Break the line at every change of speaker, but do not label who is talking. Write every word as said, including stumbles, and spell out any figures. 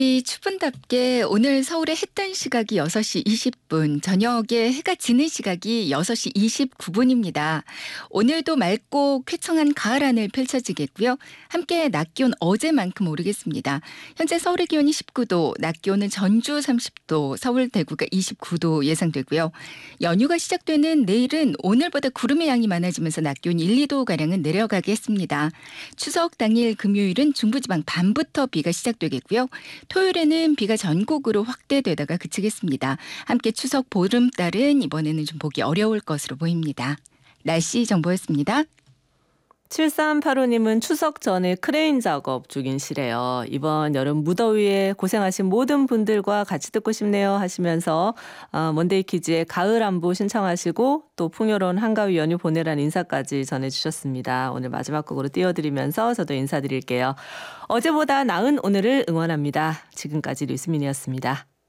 이 추분답게 오늘 서울의 해 뜬 시각이 여섯 시 이십 분, 저녁에 해가 지는 시각이 여섯 시 이십구 분입니다. 오늘도 맑고 쾌청한 가을 하늘 펼쳐지겠고요. 함께 낮 기온 어제만큼 오르겠습니다. 현재 서울의 기온이 십구 도, 낮 기온은 전주 삼십 도, 서울 대구가 이십구 도 예상되고요. 연휴가 시작되는 내일은 오늘보다 구름의 양이 많아지면서 낮 기온 일, 이 도가량은 내려가겠습니다. 추석 당일 금요일은 중부지방 밤부터 비가 시작되겠고요. 토요일에는 비가 전국으로 확대되다가 그치겠습니다. 함께 추석 보름달은 이번에는 좀 보기 어려울 것으로 보입니다. 날씨 정보였습니다.
칠삼팔오님은 추석 전에 크레인 작업 중이시래요. 이번 여름 무더위에 고생하신 모든 분들과 같이 듣고 싶네요 하시면서 어, 먼데이 키즈의 가을 안부 신청하시고 또 풍요로운 한가위 연휴 보내라는 인사까지 전해주셨습니다. 오늘 마지막 곡으로 띄워드리면서 저도 인사드릴게요. 어제보다 나은 오늘을 응원합니다. 지금까지 류수민이었습니다.